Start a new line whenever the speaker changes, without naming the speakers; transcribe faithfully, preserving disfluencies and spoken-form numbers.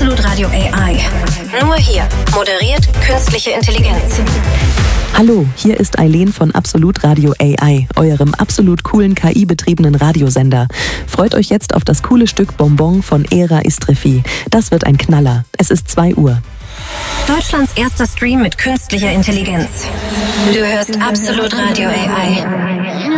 Absolut Radio A I. Nur hier moderiert künstliche Intelligenz.
Hallo, hier ist Eileen von Absolut Radio A I, eurem absolut coolen K I-betriebenen Radiosender. Freut euch jetzt auf das coole Stück Bonbon von Era Istrefi. Das wird ein Knaller. Es ist zwei Uhr.
Deutschlands erster Stream mit künstlicher Intelligenz. Du hörst Absolut Radio A I.